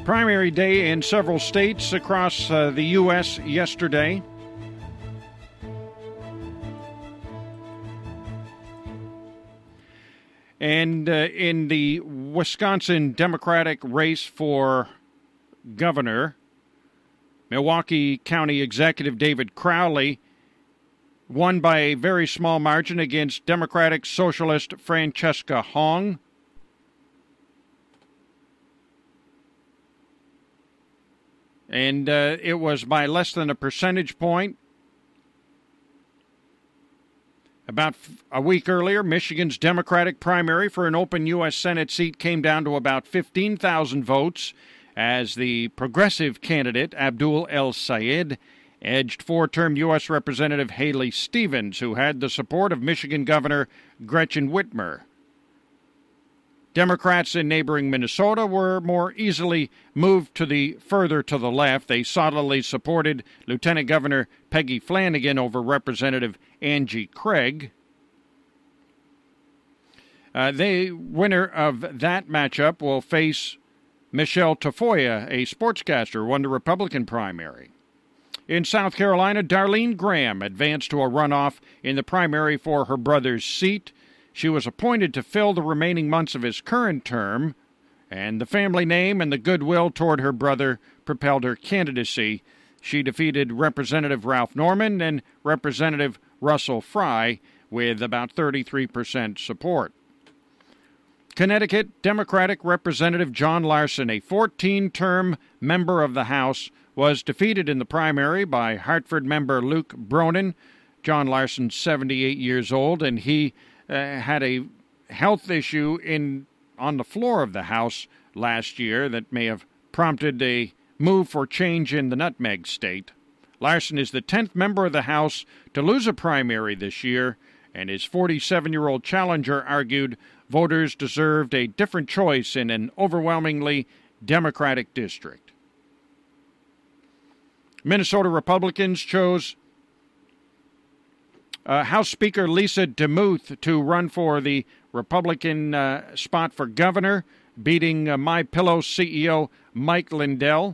Primary day in several states across the U.S. yesterday. And in the Wisconsin Democratic race for governor, Milwaukee County Executive David Crowley won by a very small margin against Democratic Socialist Francesca Hong. And it was by less than a percentage point. About a week earlier, Michigan's Democratic primary for an open U.S. Senate seat came down to about 15,000 votes as the progressive candidate, Abdul El-Sayed, edged four-term U.S. Representative Haley Stevens, who had the support of Michigan Governor Gretchen Whitmer. Democrats in neighboring Minnesota were more easily moved further to the left. They solidly supported Lieutenant Governor Peggy Flanagan over Representative Angie Craig. The winner of that matchup will face Michelle Tafoya, a sportscaster who won the Republican primary. In South Carolina, Darlene Graham advanced to a runoff in the primary for her brother's seat. She was appointed to fill the remaining months of his current term, and the family name and the goodwill toward her brother propelled her candidacy. She defeated Representative Ralph Norman and Representative Russell Fry with about 33% support. Connecticut Democratic Representative John Larson, a 14-term member of the House, was defeated in the primary by Hartford member Luke Bronin. John Larson's 78 years old, and he had a health issue on the floor of the House last year that may have prompted a move for change in the Nutmeg State. Larson is the 10th member of the House to lose a primary this year, and his 47-year-old challenger argued voters deserved a different choice in an overwhelmingly Democratic district. Minnesota Republicans chose House Speaker Lisa DeMuth to run for the Republican spot for governor, beating MyPillow CEO Mike Lindell.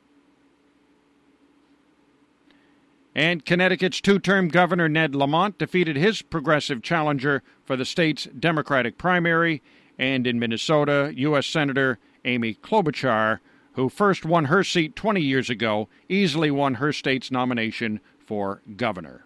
And Connecticut's two-term governor Ned Lamont defeated his progressive challenger for the state's Democratic primary. And in Minnesota, U.S. Senator Amy Klobuchar, who first won her seat 20 years ago, easily won her state's nomination for governor.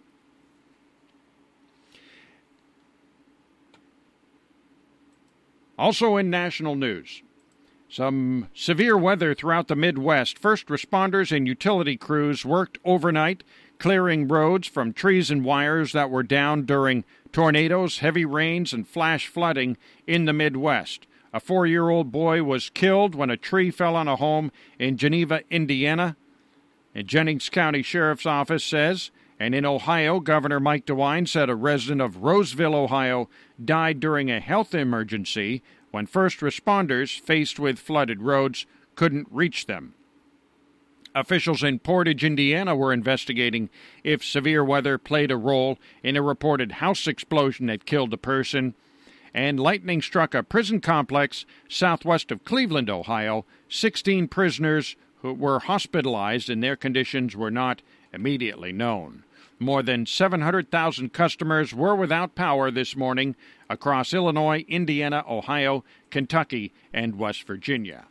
Also in national news, some severe weather throughout the Midwest. First responders and utility crews worked overnight, clearing roads from trees and wires that were down during tornadoes, heavy rains, and flash flooding in the Midwest. A 4-year-old boy was killed when a tree fell on a home in Geneva, Indiana. And Jennings County Sheriff's Office says, and in Ohio, Governor Mike DeWine said a resident of Roseville, Ohio, died during a health emergency when first responders, faced with flooded roads, couldn't reach them. Officials in Portage, Indiana, were investigating if severe weather played a role in a reported house explosion that killed a person. And lightning struck a prison complex southwest of Cleveland, Ohio. 16 prisoners who were hospitalized, and their conditions were not immediately known. More than 700,000 customers were without power this morning across Illinois, Indiana, Ohio, Kentucky, and West Virginia.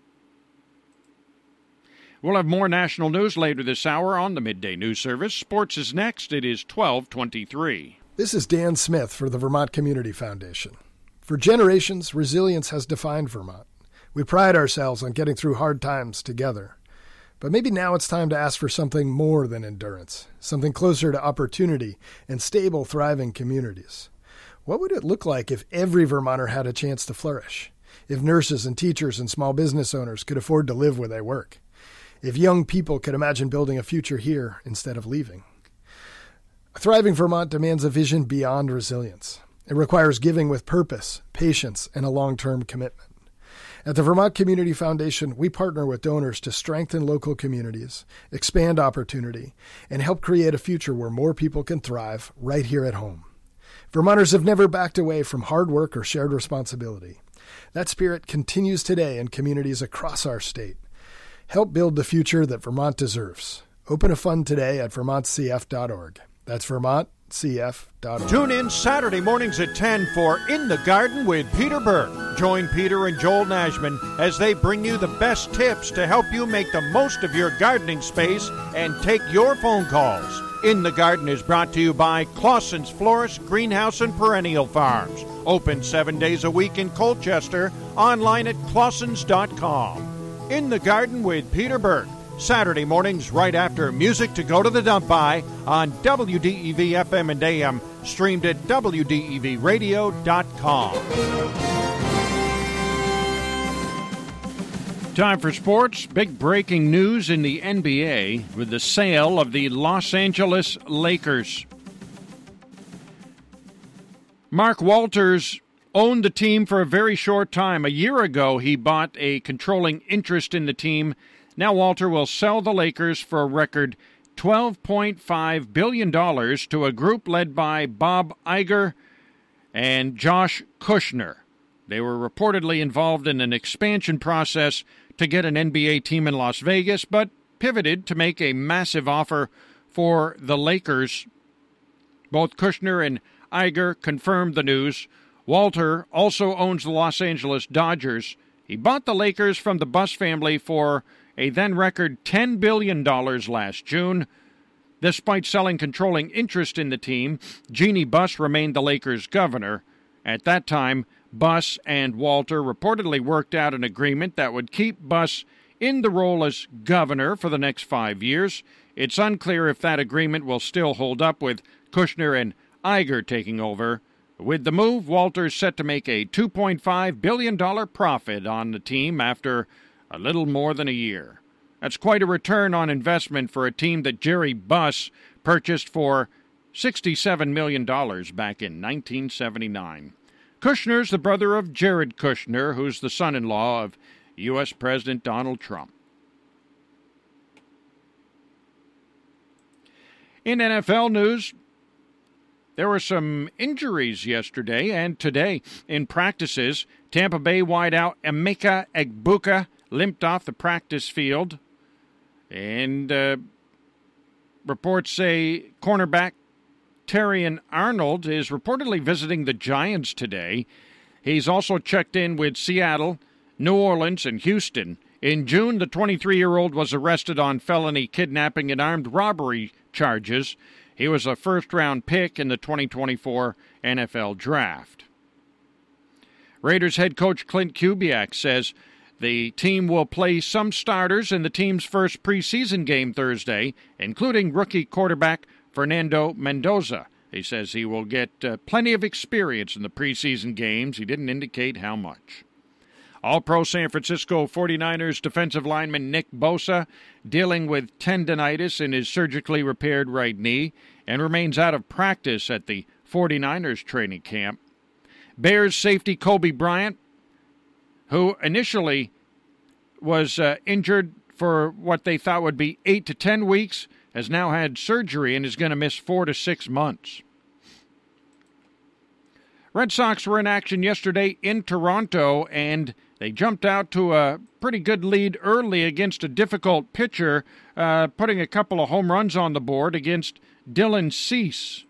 We'll have more national news later this hour on the Midday News Service. Sports is next. It is 12:23. This is Dan Smith for the Vermont Community Foundation. For generations, resilience has defined Vermont. We pride ourselves on getting through hard times together. But maybe now it's time to ask for something more than endurance, something closer to opportunity and stable, thriving communities. What would it look like if every Vermonter had a chance to flourish? If nurses and teachers and small business owners could afford to live where they work? If young people could imagine building a future here instead of leaving? A thriving Vermont demands a vision beyond resilience. It requires giving with purpose, patience, and a long-term commitment. At the Vermont Community Foundation, we partner with donors to strengthen local communities, expand opportunity, and help create a future where more people can thrive right here at home. Vermonters have never backed away from hard work or shared responsibility. That spirit continues today in communities across our state. Help build the future that Vermont deserves. Open a fund today at vermontcf.org. That's vermontcf.org. Tune in Saturday mornings at 10 for In the Garden with Peter Burke. Join Peter and Joel Nashman as they bring you the best tips to help you make the most of your gardening space and take your phone calls. In the Garden is brought to you by Clausen's Florist, Greenhouse, and Perennial Farms. Open 7 days a week in Colchester, online at clausens.com. In the Garden with Peter Burke, Saturday mornings right after Music to Go to the Dump By on WDEV FM and AM, streamed at WDEVradio.com. Time for sports. Big breaking news in the NBA with the sale of the Los Angeles Lakers. Mark Walters owned the team for a very short time. A year ago, he bought a controlling interest in the team. Now Walter will sell the Lakers for a record $12.5 billion to a group led by Bob Iger and Josh Kushner. They were reportedly involved in an expansion process to get an NBA team in Las Vegas, but pivoted to make a massive offer for the Lakers. Both Kushner and Iger confirmed the news. Walter also owns the Los Angeles Dodgers. He bought the Lakers from the Buss family for a then-record $10 billion last June. Despite selling controlling interest in the team, Jeannie Buss remained the Lakers' governor. At that time, Buss and Walter reportedly worked out an agreement that would keep Buss in the role as governor for the next 5 years. It's unclear if that agreement will still hold up with Kushner and Iger taking over. With the move, Walter's set to make a $2.5 billion profit on the team after a little more than a year. That's quite a return on investment for a team that Jerry Buss purchased for $67 million back in 1979. Kushner's the brother of Jared Kushner, who's the son-in-law of U.S. President Donald Trump. In NFL news, there were some injuries yesterday and today in practices. Tampa Bay wideout Emeka Egbuka limped off the practice field. And reports say cornerback Terrion Arnold is reportedly visiting the Giants today. He's also checked in with Seattle, New Orleans, and Houston. In June, the 23-year-old was arrested on felony kidnapping and armed robbery charges. He was a first-round pick in the 2024 NFL Draft. Raiders head coach Clint Kubiak says the team will play some starters in the team's first preseason game Thursday, including rookie quarterback Fernando Mendoza. He says he will get plenty of experience in the preseason games. He didn't indicate how much. All-Pro San Francisco 49ers defensive lineman Nick Bosa dealing with tendinitis in his surgically repaired right knee and remains out of practice at the 49ers training camp. Bears safety Kobe Bryant, who initially was injured for what they thought would be 8 to 10 weeks, has now had surgery and is going to miss 4 to 6 months. Red Sox were in action yesterday in Toronto, and they jumped out to a pretty good lead early against a difficult pitcher, putting a couple of home runs on the board against Dylan Cease.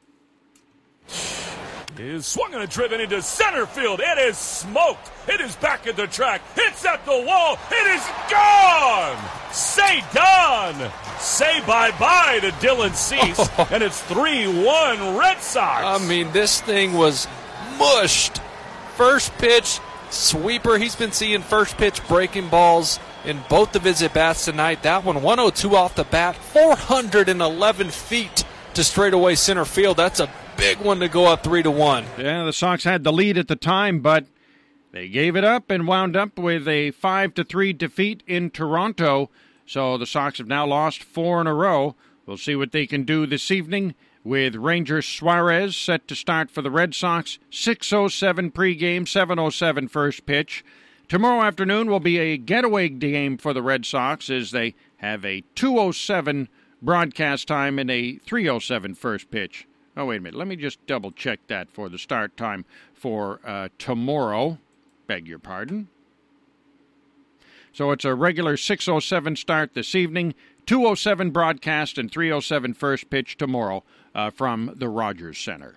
Is swung and driven into center field. It is smoked. It is back at the track. It's at the wall. It is gone. Say done. Say bye-bye to Dylan Cease. And it's 3-1 Red Sox. I mean, this thing was mushed. First pitch, sweeper. He's been seeing first pitch breaking balls in both of his at-bats tonight. That one, 102 off the bat, 411 feet to straightaway center field. That's a big one to go up 3-1. Yeah, the Sox had the lead at the time, but they gave it up and wound up with a 5-3 defeat in Toronto. So the Sox have now lost 4 in a row. We'll see what they can do this evening with Ranger Suarez set to start for the Red Sox. 6:07 pregame, 7:07 first pitch. Tomorrow afternoon will be a getaway game for the Red Sox as they have a 2:07 broadcast time and a 3:07 first pitch. Oh, wait a minute. Let me just double-check that for the start time for tomorrow. Beg your pardon. So it's a regular 6:07 start this evening, 2:07 broadcast, and 3:07 first pitch tomorrow from the Rogers Center.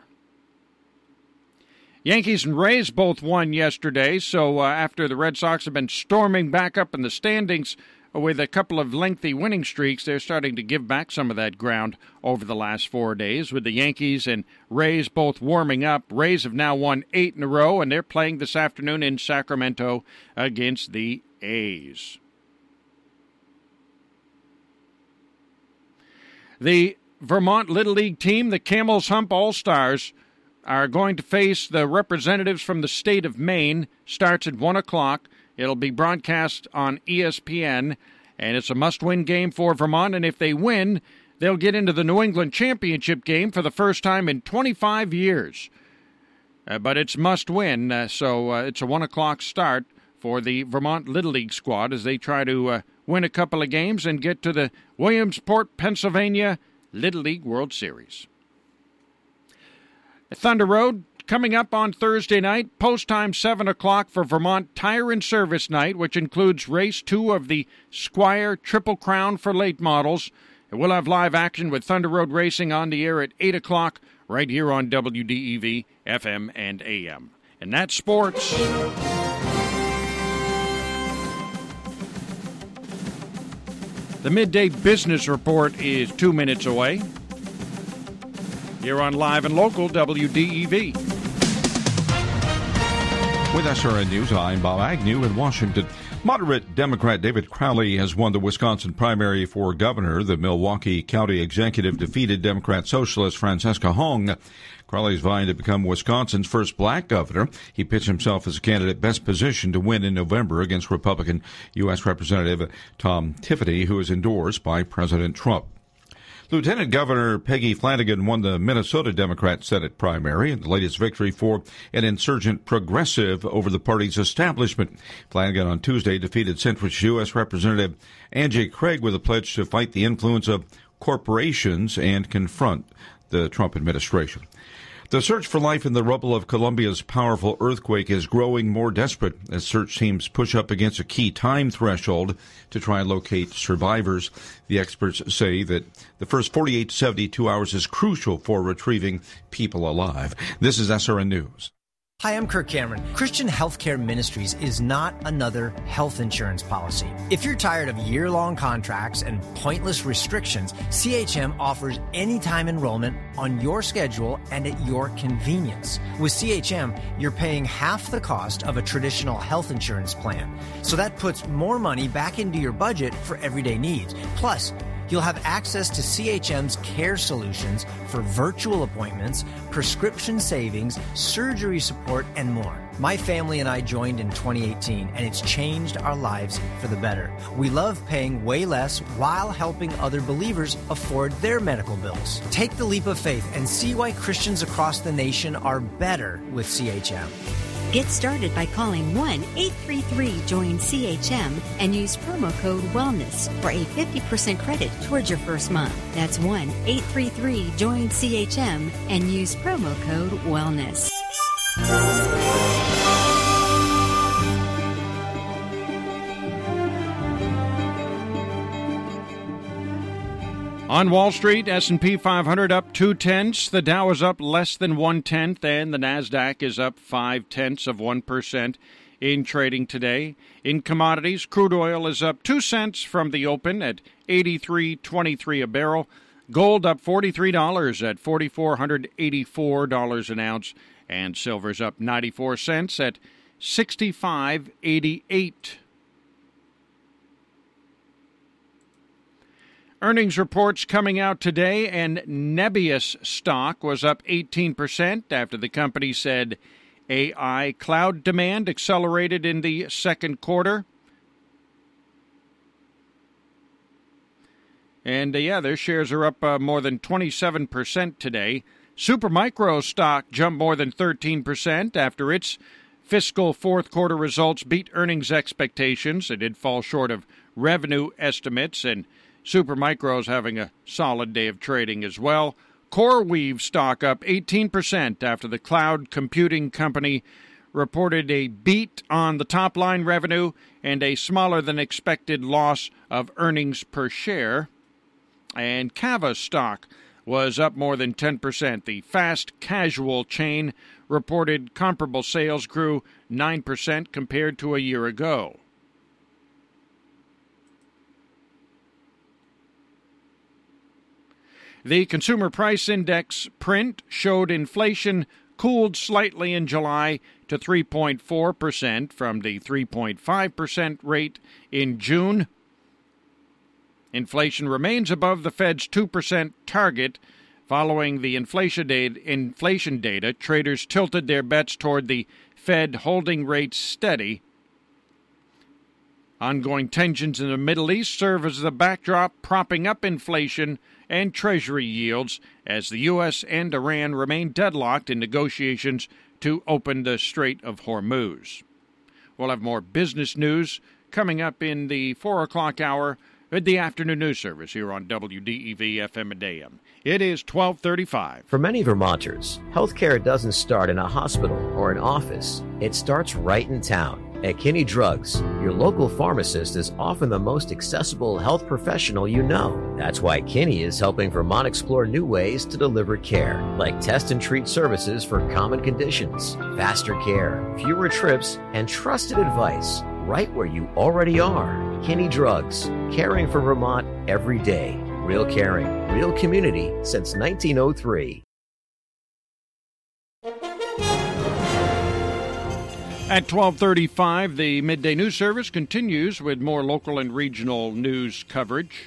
Yankees and Rays both won yesterday, so after the Red Sox have been storming back up in the standings with a couple of lengthy winning streaks, they're starting to give back some of that ground over the last 4 days, with the Yankees and Rays both warming up. Rays have now won 8 in a row, and they're playing this afternoon in Sacramento against the A's. The Vermont Little League team, the Camels Hump All-Stars, are going to face the representatives from the state of Maine. Starts at 1 o'clock. It'll be broadcast on ESPN, and it's a must-win game for Vermont, and if they win, they'll get into the New England Championship game for the first time in 25 years. But it's must-win, so it's a 1 o'clock start for the Vermont Little League squad as they try to win a couple of games and get to the Williamsport, Pennsylvania Little League World Series. Thunder Road coming up on Thursday night, post time 7 o'clock for Vermont Tire and Service Night, which includes race 2 of the Squire Triple Crown for late models. And we'll have live action with Thunder Road Racing on the air at 8 o'clock right here on WDEV, FM and AM. And that's sports. The Midday Business Report is 2 minutes away. Here on Live and Local, WDEV. With SRN News, I'm Bob Agnew in Washington. Moderate Democrat David Crowley has won the Wisconsin primary for governor. The Milwaukee County executive defeated Democrat Socialist Francesca Hong. Crowley is vying to become Wisconsin's first black governor. He pitched himself as a candidate best positioned to win in November against Republican U.S. Representative Tom Tiffany, who is endorsed by President Trump. Lieutenant Governor Peggy Flanagan won the Minnesota Democrat Senate primary in the latest victory for an insurgent progressive over the party's establishment. Flanagan on Tuesday defeated centrist U.S. Representative Angie Craig with a pledge to fight the influence of corporations and confront the Trump administration. The search for life in the rubble of Colombia's powerful earthquake is growing more desperate as search teams push up against a key time threshold to try and locate survivors. The experts say that the first 48 to 72 hours is crucial for retrieving people alive. This is SRN News. Hi, I'm Kirk Cameron. Christian Healthcare Ministries is not another health insurance policy. If you're tired of year-long contracts and pointless restrictions, CHM offers anytime enrollment on your schedule and at your convenience. With CHM, you're paying half the cost of a traditional health insurance plan. So that puts more money back into your budget for everyday needs. Plus, you'll have access to CHM's care solutions for virtual appointments, prescription savings, surgery support, and more. My family and I joined in 2018, and it's changed our lives for the better. We love paying way less while helping other believers afford their medical bills. Take the leap of faith and see why Christians across the nation are better with CHM. Get started by calling 1-833-JOIN-CHM and use promo code WELLNESS for a 50% credit towards your first month. That's 1-833-JOIN-CHM and use promo code WELLNESS. On Wall Street, S&P 500 up 0.2. The Dow is up less than 0.1, and the Nasdaq is up 0.5% in trading today. In commodities, crude oil is up 2 cents from the open at $83.23 a barrel. Gold up $43 at $4,484 an ounce, and silver's up 94 cents at $65.88. Earnings reports coming out today, and Nebius stock was up 18% after the company said AI cloud demand accelerated in the second quarter. And, their shares are up more than 27% today. Supermicro stock jumped more than 13% after its fiscal fourth quarter results beat earnings expectations. It did fall short of revenue estimates, and Supermicro is having a solid day of trading as well. CoreWeave stock up 18% after the cloud computing company reported a beat on the top-line revenue and a smaller-than-expected loss of earnings per share. And Cava stock was up more than 10%. The fast casual chain reported comparable sales grew 9% compared to a year ago. The Consumer Price Index print showed inflation cooled slightly in July to 3.4% from the 3.5% rate in June. Inflation remains above the Fed's 2% target. Following the inflation data, traders tilted their bets toward the Fed holding rates steady. Ongoing tensions in the Middle East serve as the backdrop, propping up inflation and Treasury yields as the U.S. and Iran remain deadlocked in negotiations to open the Strait of Hormuz. We'll have more business news coming up in the 4 o'clock hour at the afternoon news service here on WDEV FM and AM. It is 12:35. For many Vermonters, healthcare doesn't start in a hospital or an office. It starts right in town. At Kinney Drugs, your local pharmacist is often the most accessible health professional you know. That's why Kinney is helping Vermont explore new ways to deliver care, like test and treat services for common conditions, faster care, fewer trips, and trusted advice right where you already are. Kinney Drugs, caring for Vermont every day. Real caring, real community since 1903. At 12:35, the midday news service continues with more local and regional news coverage.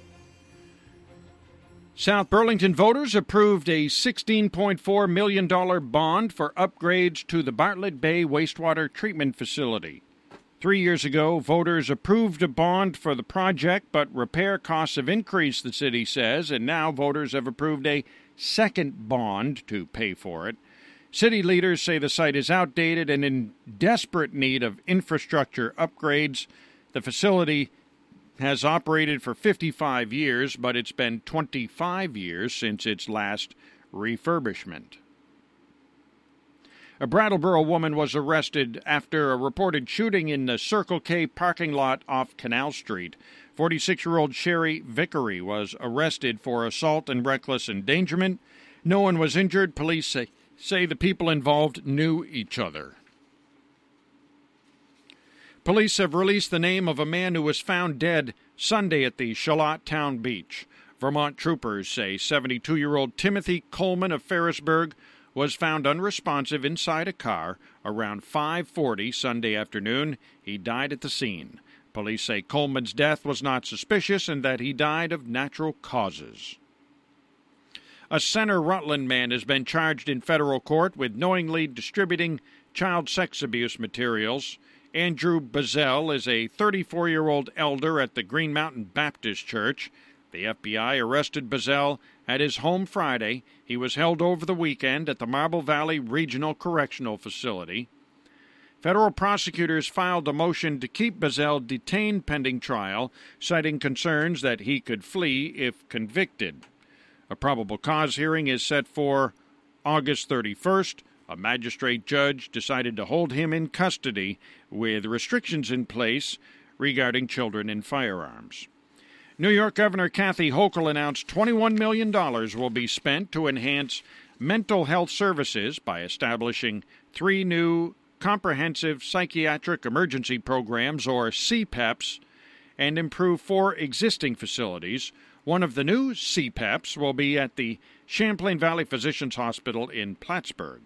South Burlington voters approved a $16.4 million bond for upgrades to the Bartlett Bay Wastewater Treatment Facility. 3 years ago, voters approved a bond for the project, but repair costs have increased, the city says, and now voters have approved a second bond to pay for it. City leaders say the site is outdated and in desperate need of infrastructure upgrades. The facility has operated for 55 years, but it's been 25 years since its last refurbishment. A Brattleboro woman was arrested after a reported shooting in the Circle K parking lot off Canal Street. 46-year-old Sherry Vickery was arrested for assault and reckless endangerment. No one was injured. Police say the people involved knew each other. Police have released the name of a man who was found dead Sunday at the Charlotte Town Beach. Vermont troopers say 72-year-old Timothy Coleman of Ferrisburg was found unresponsive inside a car around 5:40 Sunday afternoon. He died at the scene. Police say Coleman's death was not suspicious and that he died of natural causes. A Center Rutland man has been charged in federal court with knowingly distributing child sex abuse materials. Andrew Bazell is a 34-year-old elder at the Green Mountain Baptist Church. The FBI arrested Bazell at his home Friday. He was held over the weekend at the Marble Valley Regional Correctional Facility. Federal prosecutors filed a motion to keep Bazell detained pending trial, citing concerns that he could flee if convicted. A probable cause hearing is set for August 31st. A magistrate judge decided to hold him in custody with restrictions in place regarding children and firearms. New York Governor Kathy Hochul announced $21 million will be spent to enhance mental health services by establishing 3 new comprehensive psychiatric emergency programs, or CPEPs, and improve 4 existing facilities. One of the new CPEPs will be at the Champlain Valley Physicians Hospital in Plattsburgh.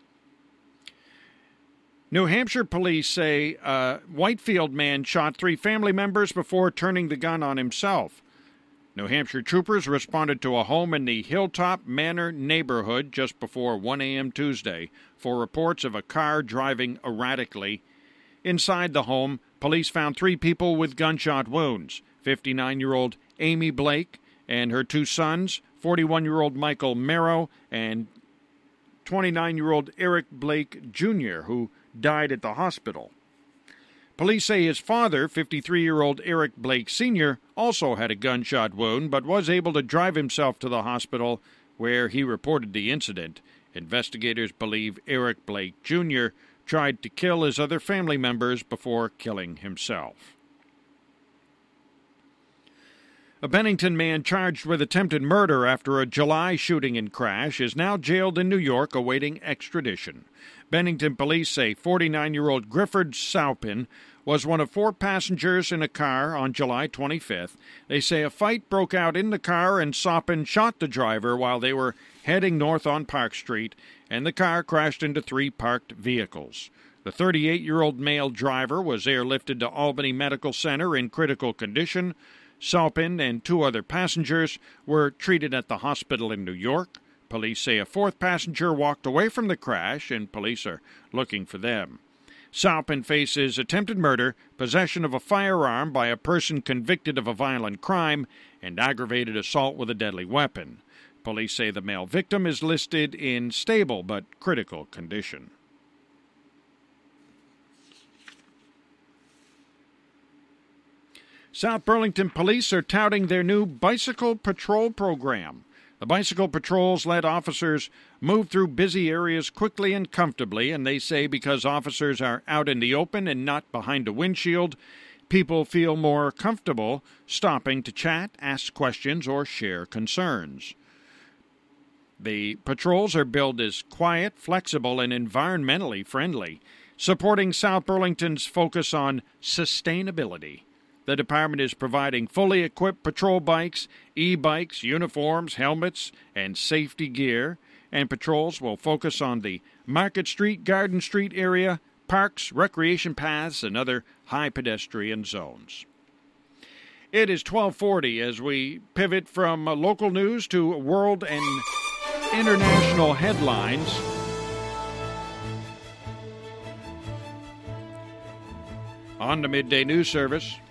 New Hampshire police say a Whitefield man shot 3 family members before turning the gun on himself. New Hampshire troopers responded to a home in the Hilltop Manor neighborhood just before 1 a.m. Tuesday for reports of a car driving erratically. Inside the home, police found 3 people with gunshot wounds: 59-year-old Amy Blake and her 2 sons, 41-year-old Michael Merrow and 29-year-old Eric Blake Jr., who died at the hospital. Police say his father, 53-year-old Eric Blake Sr., also had a gunshot wound but was able to drive himself to the hospital where he reported the incident. Investigators believe Eric Blake Jr. tried to kill his other family members before killing himself. A Bennington man charged with attempted murder after a July shooting and crash is now jailed in New York awaiting extradition. Bennington police say 49-year-old Grifford Saupin was one of 4 passengers in a car on July 25th. They say a fight broke out in the car and Saupin shot the driver while they were heading north on Park Street, and the car crashed into 3 parked vehicles. The 38-year-old male driver was airlifted to Albany Medical Center in critical condition. Saupin and 2 other passengers were treated at the hospital in New York. Police say a 4th passenger walked away from the crash, and police are looking for them. Saupin faces attempted murder, possession of a firearm by a person convicted of a violent crime, and aggravated assault with a deadly weapon. Police say the male victim is listed in stable but critical condition. South Burlington police are touting their new bicycle patrol program. The bicycle patrols let officers move through busy areas quickly and comfortably, and they say because officers are out in the open and not behind a windshield, people feel more comfortable stopping to chat, ask questions, or share concerns. The patrols are billed as quiet, flexible, and environmentally friendly, supporting South Burlington's focus on sustainability. The department is providing fully equipped patrol bikes, e-bikes, uniforms, helmets, and safety gear, and patrols will focus on the Market Street, Garden Street area, parks, recreation paths, and other high pedestrian zones. It is 12:40 as we pivot from local news to world and international headlines. On the Midday News Service.